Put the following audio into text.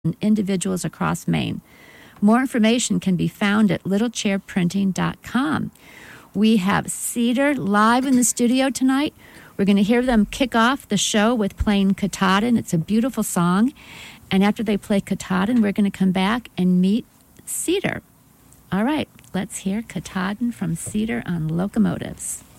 individuals across Maine. More information can be found at littlechairprinting.com. We have Cedar live in the studio tonight. We're going to hear them kick off the show with playing Katahdin. It's a beautiful song. And after they play Katahdin, we're going to come back and meet Cedar. All right, let's hear Katahdin from Cedar on Locomotives.